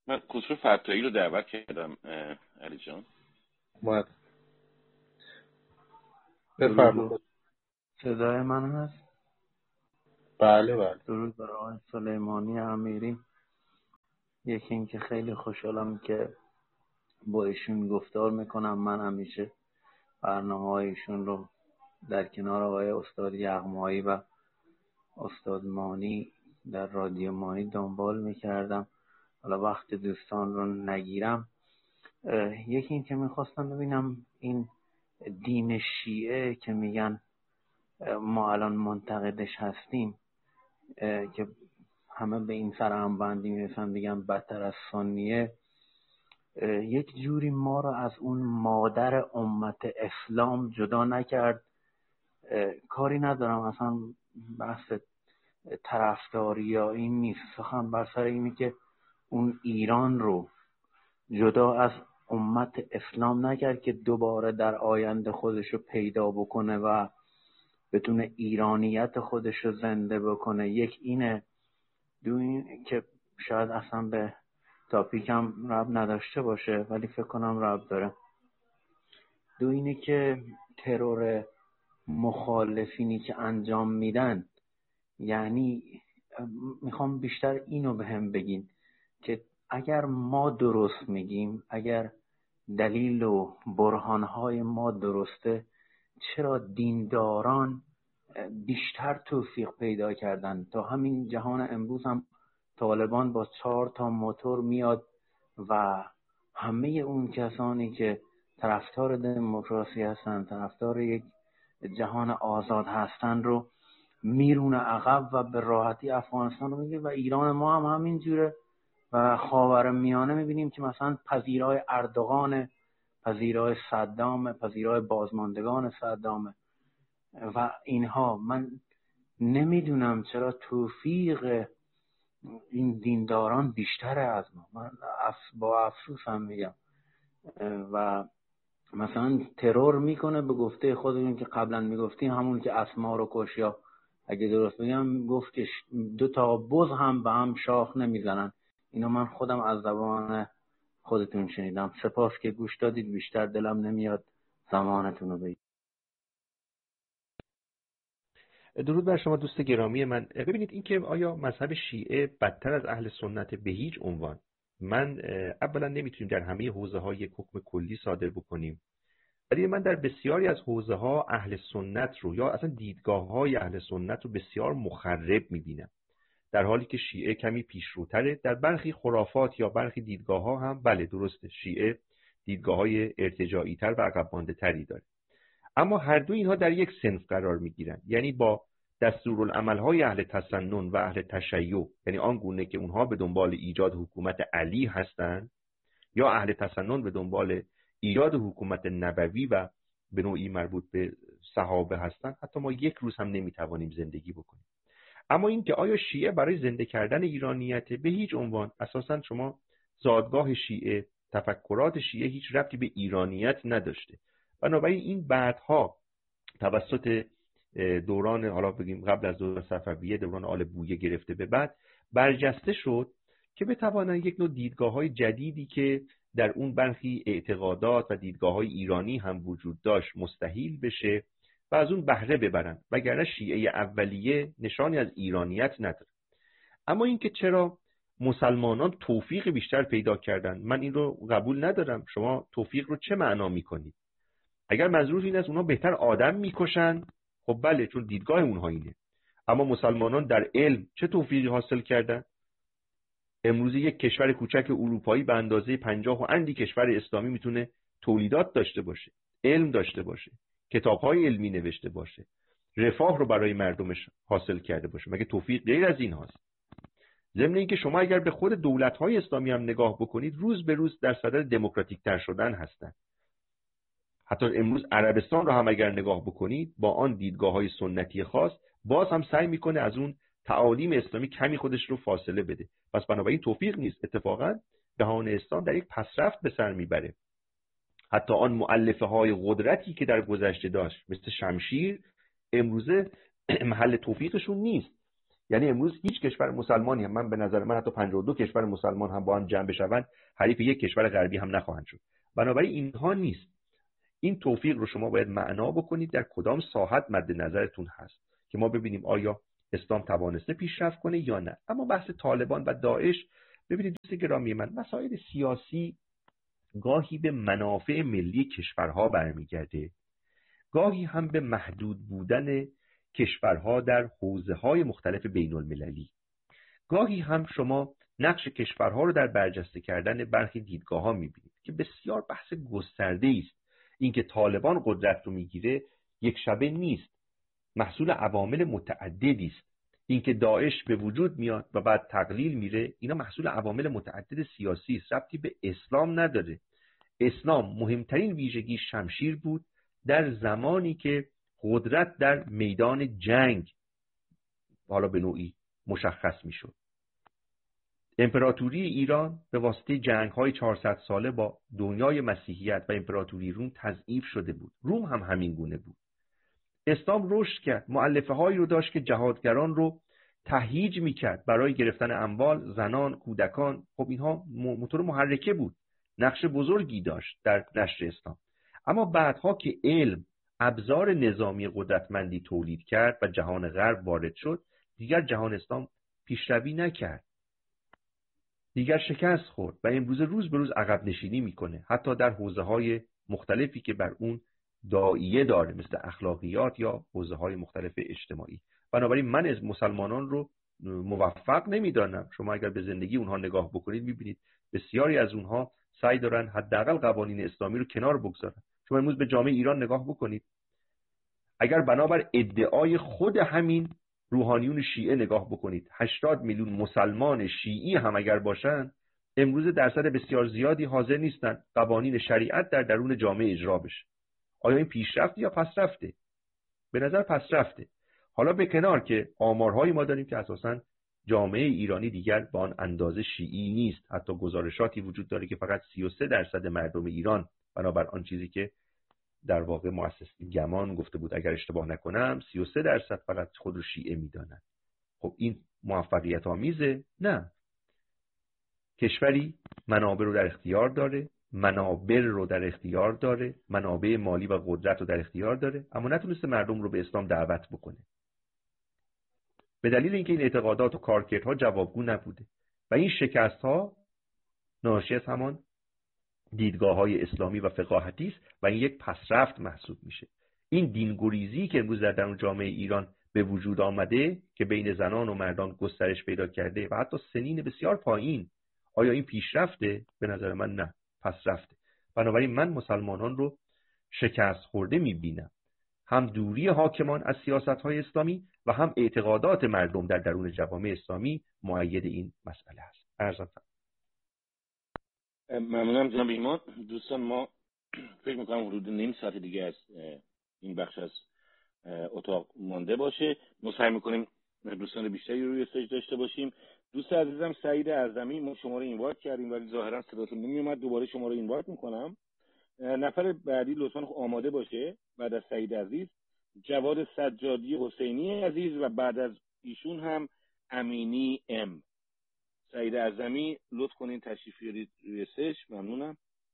من خسرو فتاحی رو دعوت کردم علی جان. باید بفرمایید. صدای من هست؟ بله بله. درود بر آقای سلیمانی امیری. یکی این که خیلی خوشحالم که با ایشون گفتار میکنم. من همیشه برنامه‌های ایشون رو در کنار آقای استاد یغمایی و استاد مانی در رادیو مانی دنبال میکردم. حالا وقت دوستان رو نگیرم، یکی این که میخواستم ببینم این دین شیعه که میگن ما الان منتقدش هستیم، که همه به این سرهمبندی میرسن بگن بدتر از سنیه، یک جوری ما رو از اون مادر امت اسلام جدا نکرد. کاری ندارم اصلا، بحث طرفداری یا این نیست، سخن بر سر اینه که اون ایران رو جدا از امت اسلام نکرد که دوباره در آینده خودش رو پیدا بکنه و بتونه ایرانیت خودش رو زنده بکنه. یک اینه. دو این که شاید اصلا به تاپیکم ربط نداشته باشه ولی فکر کنم ربط داره. دو اینه که ترور مخالفینی که انجام میدن، یعنی میخوام بیشتر اینو به هم بگین که اگر ما درست میگیم، اگر دلیل و برهانهای ما درسته، چرا دینداران بیشتر توفیق پیدا کردن؟ تا همین جهان امروز هم طالبان با 4 تا موتور میاد و همه اون کسانی که طرفدار دموکراسی هستن، طرفدار یک جهان آزاد هستن رو میرونه عقب و به راحتی افغانستان رو میگیره. و ایران ما هم همین جوره و خاورمیانه میبینیم که مثلا پذیرای اردوغان، پذیرای صدام، پذیرای بازماندگان صدام و اینها. من نمیدونم چرا توفیق این دینداران بیشتره از ما. من با افسوس هم میگم. و مثلا ترور میکنه به گفته خودمون که قبلا میگفتیم، همون که اسما رو کش، یا اگه درست بگم گفت که 2 تا بز هم به هم شاخ نمیزنن. اینو من خودم از زبان خودتون شنیدم. سپاس که گوش دادید. بیشتر دلم نمیاد زمانتون رو بگیرم. درود بر شما دوست گرامی من. ببینید این که آیا مذهب شیعه بدتر از اهل سنت به هیچ عنوان. من اولا نمیتونیم در همه حوزه‌ها یک حکم کلی صادر بکنیم، ولی من در بسیاری از حوزه‌ها اهل سنت رو یا اصلا دیدگاه‌های اهل سنت رو بسیار مخرب می‌بینم، در حالی که شیعه کمی پیشروتره. در برخی خرافات یا برخی دیدگاه‌ها هم بله درسته، شیعه دیدگاه‌های ارتجاعی‌تر و عقب مانده‌تری داره، اما هر دو اینها در یک صنف قرار می‌گیرن. یعنی با دستورالعمل‌های اهل تسنن و اهل تشیع، یعنی آن گونه که اونها به دنبال ایجاد حکومت علی هستند، یا اهل تسنن به دنبال ایجاد حکومت نبوی و به نوعی مربوط به صحابه هستند، حتی ما یک روز هم نمیتوانیم زندگی بکنیم. اما این که آیا شیعه برای زنده کردن ایرانیت؟ به هیچ عنوان. اساساً شما زادگاه شیعه، تفکرات شیعه هیچ ربطی به ایرانیت نداشته. بنابراین این بعدها توسط دوران، حالا بگیم قبل از دوران صفویه، دوران آل بویه گرفته به بعد، برجسته شد که بتوانند یک نوع دیدگاه‌های جدیدی که در اون برخی اعتقادات و دیدگاه‌های ایرانی هم وجود داشت مستحیل بشه و از اون بهره ببرن، وگرنه شیعه اولیه نشانی از ایرانیت نداره. اما اینکه چرا مسلمانان توفیق بیشتر پیدا کردن، من این رو قبول ندارم. شما توفیق رو چه معنا می‌کنید؟ اگر منظور این است اونها بهتر آدم می‌کشن، خب بله، چون دیدگاه اونها اینه. اما مسلمانان در علم چه توفیقی حاصل کردن؟ امروز یک کشور کوچک اروپایی به اندازه 50 و اندی کشور اسلامی میتونه تولیدات داشته باشه، علم داشته باشه، کتاب‌های علمی نوشته باشه، رفاه رو برای مردمش حاصل کرده باشه. مگه توفیق غیر از این هاست؟ ضمن اینکه شما اگر به خود دولت‌های اسلامی هم نگاه بکنید، روز به روز در صدد دموکراتیک تر شدن هستند. حتی امروز عربستان رو هم اگر نگاه بکنید، با آن دیدگاه‌های سنتی خاص، باز هم سعی میکنه از اون تعالیم اسلامی کمی خودش رو فاصله بده. پس بنابراین توفیق نیست، اتفاقا جهان اسلام در یک پسرفت به سر میبره. حتی آن مؤلفه‌های قدرتی که در گذشته داشت مثل شمشیر، امروزه محل توفیقشون نیست. یعنی امروز هیچ کشور مسلمانی هم، من به نظر من حتی 52 کشور مسلمان هم با هم جمع بشوند حریف یک کشور غربی هم نخواهند شد. بنابراین اینها نیست. این توفیق رو شما باید معنا بکنید در کدام ساحت مد نظرتون هست که ما ببینیم آیا اسلام توانسته پیشرفت کنه یا نه. اما بحث طالبان و داعش، ببینید دوست گرامی من، مسائل سیاسی گاهی به منافع ملی کشورها برمیگرده، گاهی هم به محدود بودن کشورها در حوزه‌های مختلف بین المللی. گاهی هم شما نقش کشورها رو در برجسته کردن برخی دیدگاه‌ها می‌بینید که بسیار بحث گسترده‌ای است. اینکه طالبان قدرت رو میگیره یک شبه نیست، محصول عوامل متعددی است. اینکه داعش به وجود میاد و بعد تقلیل میره، اینا محصول عوامل متعدد سیاسی است، ربطی به اسلام نداره. اسلام مهمترین ویژگی شمشیر بود در زمانی که قدرت در میدان جنگ حالا به نوعی مشخص میشد. امپراتوری ایران به واسطه جنگ‌های 400 ساله با دنیای مسیحیت و امپراتوری روم تضعیف شده بود. روم هم همین گونه بود. اسلام رشد کرد، مؤلفه‌هایی رو داشت که جهادگران رو تهییج میکرد برای گرفتن اموال، زنان، کودکان. خب اینها موتور محرکه بود، نقش بزرگی داشت در نشر اسلام. اما بعدها که علم ابزار نظامی قدرتمندی تولید کرد و جهان غرب وارد شد، دیگر جهان اسلام پیشروی نکرد، دیگر شکست خورد و امروز روز به روز عقب نشینی میکنه، حتی در حوزه‌های مختلفی که بر اون داعیه داره، مثل اخلاقیات یا حوزه‌های مختلف اجتماعی. بنابراین من از مسلمانان رو موفق نمیدانم. شما اگر به زندگی اونها نگاه بکنید میبینید بسیاری از اونها سعی دارن حداقل قوانین اسلامی رو کنار بگذارن. شما امروز به جامعه ایران نگاه بکنید، اگر بنابر ادعای خود همین روحانیون شیعه نگاه بکنید، 80 میلیون مسلمان شیعی هم اگر باشن، امروز درصد بسیار زیادی حاضر نیستن قوانین شریعت در درون جامعه اجرا بشه. آیا این پیشرفته یا پسرفته؟ به نظر پسرفته. حالا به کنار که آمارهایی ما داریم که اساساً جامعه ایرانی دیگر با آن اندازه شیعی نیست. حتی گزارشاتی وجود داره که فقط 33% مردم ایران، بنابر آن چیزی که در واقع مؤسسه گمان گفته بود اگر اشتباه نکنم 33% فقط خود رو شیعه میدانند. خب این موفقیت آمیزه؟ نه. کشوری منابع رو در اختیار داره، منابع رو در اختیار داره، منابع مالی و قدرت رو در اختیار داره، اما نتونسته مردم رو به اسلام دعوت بکنه، به دلیل اینکه این اعتقادات و کارکردها جوابگو نبوده و این شکست ها ناشی از همان دیدگاه‌های اسلامی و فقاهتی است و این یک پسرفت محسوب میشه. این دینگریزی که امروز در درون جامعه ایران به وجود آمده که بین زنان و مردان گسترش پیدا کرده و حتی سنین بسیار پایین، آیا این پیشرفته؟ به نظر من نه، پسرفته. بنابراین من مسلمانان رو شکست خورده میبینم، هم دوری حاکمان از سیاست‌های اسلامی و هم اعتقادات مردم در درون جوامع اسلامی مؤید این مسئله است. عرضم. ممنونم جناب ایمان. دوستان ما فکر میکنم حدود نیم ساعت دیگه از این بخش از اتاق مانده باشه. ما سعی میکنیم دوستان بیشتری روی استیج داشته باشیم. دوست عزیزم سعید اعظمی، ما شما رو اینوایت کردیم ولی ظاهرا صداتون نمیومد، دوباره شما رو اینوایت میکنم. نفر بعدی لطفا آماده باشه. بعد از سعید عزیز جواد سجادی حسینی عزیز و بعد از ایشون هم امینی ام. سعید اعظمی لطف کنین تشریف بیارید روی استیج. ممنونم.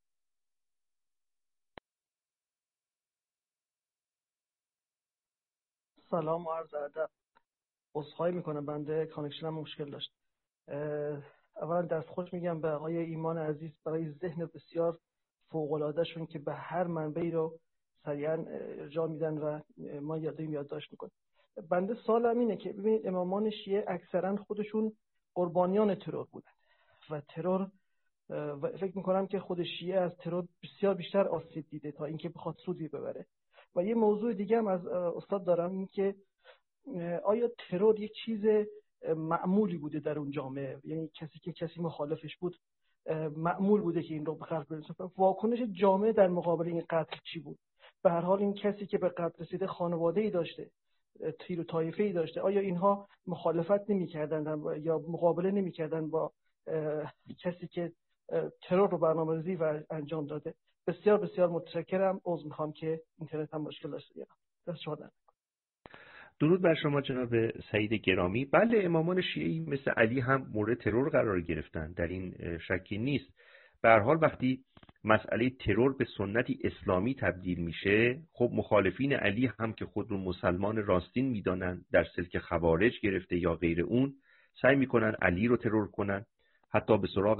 سلام و عرض ادب. عذرخواهی میکنم بنده کانکشنم مشکل داشت. اولا دست خوش میگم به آقای ایمان عزیز برای ذهن بسیار فوق‌العاده شون که به هر منبعی رو سریعا ارجاع میدن و ما یادداشت میکنیم. بنده سوالم اینه که ببینید امامان شیعه اکثرا خودشون قربانیان ترور بودن و ترور و فکر میکنم که خود شیعه از ترور بسیار بیشتر آسیب دیده تا اینکه بخواد سودی ببره. و یه موضوع دیگه هم از استاد دارم، این که آیا ترور یک چیز معمولی بوده در اون جامعه؟ یعنی کسی مخالفش بود معمول بوده که این رو به خلق برسونه؟ واکنش جامعه در مقابل این قتل چی بود؟ به هر حال این کسی که به قتل رسیده خانواده‌ای داشته، تیر و طایفه‌ای داشته، آیا اینها مخالفت نمی‌کردند یا مقابله نمی‌کردند با کسی که ترور رو برنامه‌ریزی و انجام داده؟ بسیار بسیار متشکرم. عذر میخوام که اینترنت هم مشکل داشته. دست شما درد. درود بر شما جناب سعید گرامی. بله، امامان شیعی مثل علی هم مورد ترور قرار گرفتن، در این شکی نیست. به هر حال وقتی مسئله ترور به سنتی اسلامی تبدیل میشه، خب مخالفین علی هم که خود رو مسلمان راستین میدانن، در سلک خوارج گرفته یا غیر اون، سعی میکنن علی رو ترور کنن، حتی به سراغ